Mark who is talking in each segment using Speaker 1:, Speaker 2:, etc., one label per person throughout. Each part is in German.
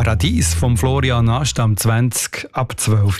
Speaker 1: Paradies von Florian Astam, 20 ab 12.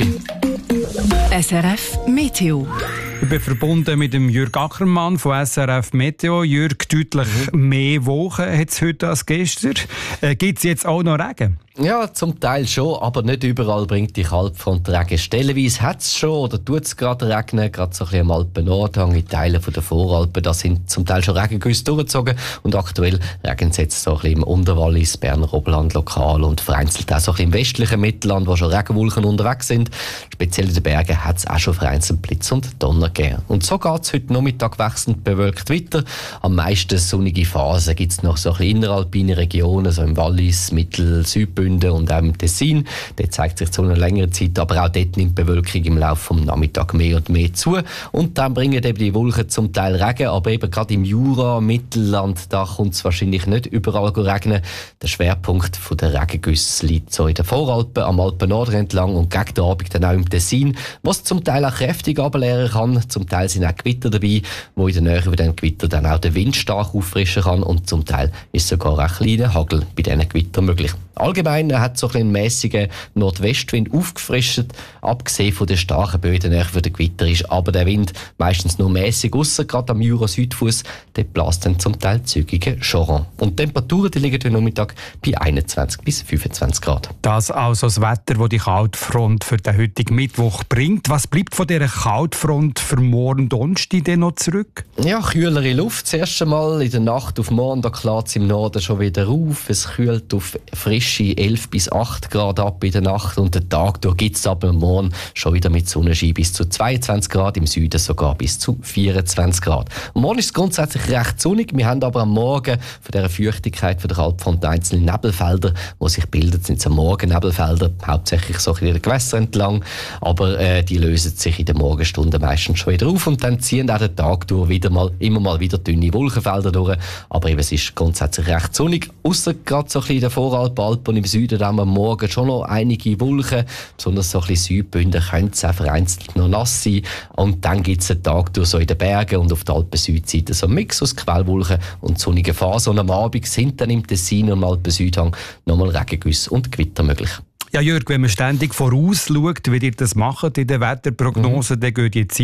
Speaker 2: SRF Meteo.
Speaker 1: Ich bin verbunden mit dem Jürg Ackermann von SRF Meteo. Jürg, deutlich mehr Wochen hat es heute als gestern. Gibt es jetzt auch noch Regen?
Speaker 3: Ja, zum Teil schon, aber nicht überall bringt die Kaltfront Regen. Stellenweise hat es schon oder tut es gerade regnen, gerade so ein bisschen am Alpen-Nordhang, in Teilen der Voralpen. Da sind zum Teil schon Regengüsse durchgezogen und aktuell regnet es jetzt so ein bisschen im Unterwallis, Berner Oberland lokal und vereinzelt auch so ein bisschen im westlichen Mittelland, wo schon Regenwolken unterwegs sind. Speziell in den Bergen hat es auch schon vereinzelt Blitz und Donner gegeben. Und so geht es heute Nachmittag wechselnd bewölkt weiter. Am meisten sonnige Phasen gibt es noch so ein bisschen inneralpine Regionen, so im Wallis, Südbünden und auch im Tessin. Dort zeigt sich so eine längere Zeit, aber auch dort nimmt die Bewölkung im Laufe des Nachmittags mehr und mehr zu. Und dann bringen eben die Wolken zum Teil Regen, aber eben gerade im Jura, Mittelland, da kommt es wahrscheinlich nicht überall regnen. Der Schwerpunkt der Regengüsse liegt so in den Voralpen, am Alpen-Nord entlang und gegen den Abend dann auch im Tessin, was zum Teil auch kräftig runterleeren kann. Zum Teil sind auch Gewitter dabei, wo in der Nähe von diesen Gewitter dann auch den Wind stark auffrischen kann und zum Teil ist sogar ein kleiner Hagel bei diesen Gewittern möglich. Allgemein hat so ein mäßiger Nordwestwind aufgefrischt, abgesehen von den starken Böden für den Gewitter ist aber der Wind meistens nur mäßig, ausser gerade am Jura-Südfuss, dort bläst dann zum Teil zügige Choron. Und die Temperaturen die liegen heute Nachmittag bei 21 bis 25 Grad.
Speaker 1: Das also das Wetter, das die Kaltfront für den heutigen Mittwoch bringt. Was bleibt von dieser Kaltfront für morgen Donnerstag denn noch zurück?
Speaker 3: Ja, kühlere Luft. Das erste Mal in der Nacht auf morgen, da klärt es im Norden schon wieder auf. Es kühlt auf frische 11 bis 8 Grad ab in der Nacht und den Tag durch gibt es aber morgen schon wieder mit Sonnenschein bis zu 22 Grad, im Süden sogar bis zu 24 Grad. Und morgen ist es grundsätzlich recht sonnig. Wir haben aber am Morgen von dieser Feuchtigkeit von der Kaltfront einzelne Nebelfelder, die sich bilden, sind es am Morgen Nebelfelder, hauptsächlich so in den Gewässern entlang, aber die lösen sich in den Morgenstunden meistens schon wieder auf und dann ziehen auch den Tag durch immer mal wieder dünne Wolkenfelder durch, aber eben, es ist grundsätzlich recht sonnig, ausser gerade so ein bisschen in den Voralpen und im Süden haben wir am Morgen schon noch einige Wolken, besonders so ein bisschen Südbünden können es auch vereinzelt noch nass sein und dann gibt es einen Tag durch so in den Bergen und auf der Alpen-Südseite so ein Mix aus Quellwolken und sonnigen Phasen und am Abend sind dann im Tessin und im Alpen-Südhang nochmal Regengüsse und Gewitter möglich.
Speaker 1: Ja, Jürg, wenn man ständig vorausschaut, wie ihr das macht in der Wetterprognose, dann geht die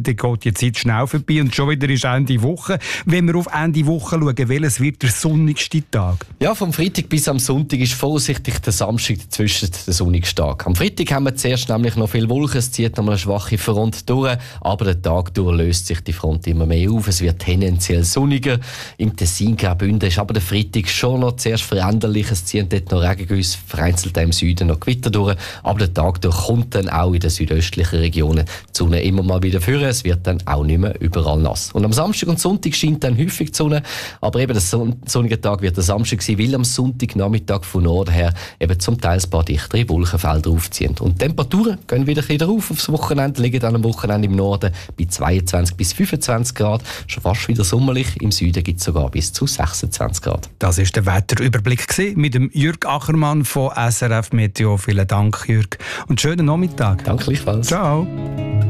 Speaker 1: Zeit schnell vorbei und schon wieder ist Ende Woche. Wenn wir auf Ende Woche schauen, welches wird der sonnigste Tag?
Speaker 3: Ja, vom Freitag bis am Sonntag ist vorsichtig der Samstag dazwischen der sonnigste Tag. Am Freitag haben wir zuerst nämlich noch viel Wolken, es zieht noch mal eine schwache Front durch, aber der Tag durch löst sich die Front immer mehr auf, es wird tendenziell sonniger. Im Tessin, Graubünden ist aber der Freitag schon noch zuerst veränderlich, es ziehen dort noch Regengüsse, vereinzelt im Süden noch Gewitter durch, aber der Tag durch kommt dann auch in den südöstlichen Regionen die Sonne immer mal wieder führen. Es wird dann auch nicht mehr überall nass. Und am Samstag und Sonntag scheint dann häufig die Sonne, aber eben der sonnige Tag wird der Samstag sein, weil am Sonntagnachmittag von Norden her eben zum Teil ein paar dichtere Wolkenfelder aufziehen. Und die Temperaturen gehen wieder ein bisschen rauf aufs Wochenende, liegen dann am Wochenende im Norden bei 22 bis 25 Grad, schon fast wieder sommerlich. Im Süden gibt es sogar bis zu 26 Grad.
Speaker 1: Das war der Wetterüberblick mit dem Jürg Ackermann von SRF Meteo. Vielen Dank, Jürg. Und schönen Nachmittag.
Speaker 3: Danke gleichfalls.
Speaker 1: Ciao.